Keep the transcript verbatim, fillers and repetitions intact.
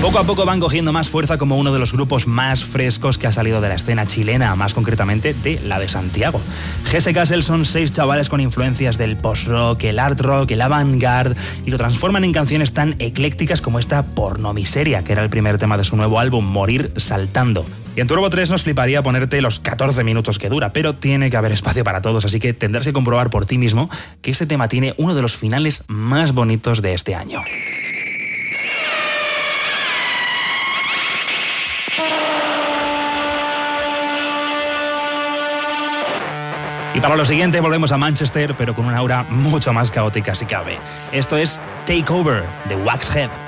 Poco a poco van cogiendo más fuerza como uno de los grupos más frescos que ha salido de la escena chilena, más concretamente de la de Santiago. G S Castle son seis chavales con influencias del post-rock, el art rock, el avant-garde, y lo transforman en canciones tan eclécticas como esta Pornomiseria, que era el primer tema de su nuevo álbum, Morir Saltando. Y en Turbo tres nos fliparía ponerte los catorce minutos que dura, pero tiene que haber espacio para todos, así que tendrás que comprobar por ti mismo que este tema tiene uno de los finales más bonitos de este año. Y para lo siguiente volvemos a Manchester, pero con una aura mucho más caótica si cabe. Esto es Take Over de Waxhead.